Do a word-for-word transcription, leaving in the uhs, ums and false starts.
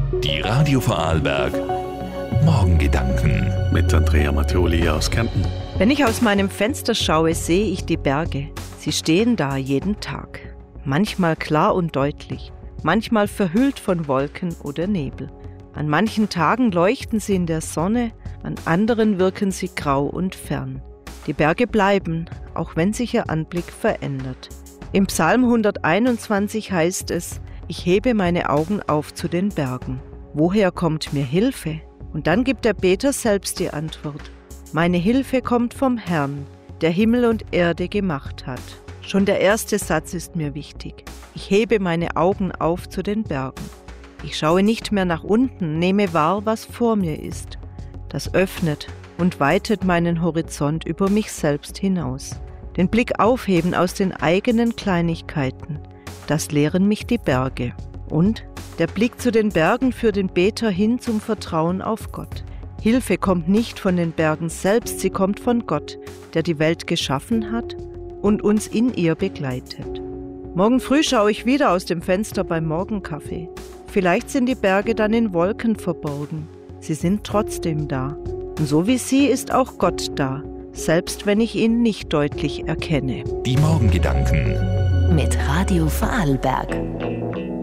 Die Radio Vorarlberg Morgengedanken mit Andrea Mattioli aus Kärnten. Wenn ich aus meinem Fenster schaue, sehe ich die Berge. Sie stehen da jeden Tag. Manchmal klar und deutlich, manchmal verhüllt von Wolken oder Nebel. An manchen Tagen leuchten sie in der Sonne, an anderen wirken sie grau und fern. Die Berge bleiben, auch wenn sich ihr Anblick verändert. Im Psalm hunderteinundzwanzig heißt es: Ich hebe meine Augen auf zu den Bergen. Woher kommt mir Hilfe? Und dann gibt der Beter selbst die Antwort: Meine Hilfe kommt vom Herrn, der Himmel und Erde gemacht hat. Schon der erste Satz ist mir wichtig. Ich hebe meine Augen auf zu den Bergen. Ich schaue nicht mehr nach unten, nehme wahr, was vor mir ist. Das öffnet und weitet meinen Horizont über mich selbst hinaus. Den Blick aufheben aus den eigenen Kleinigkeiten, das lehren mich die Berge. Und der Blick zu den Bergen führt den Beter hin zum Vertrauen auf Gott. Hilfe kommt nicht von den Bergen selbst, sie kommt von Gott, der die Welt geschaffen hat und uns in ihr begleitet. Morgen früh schaue ich wieder aus dem Fenster beim Morgenkaffee. Vielleicht sind die Berge dann in Wolken verborgen. Sie sind trotzdem da. Und so wie sie ist auch Gott da, selbst wenn ich ihn nicht deutlich erkenne. Die Morgengedanken mit Radio Vorarlberg.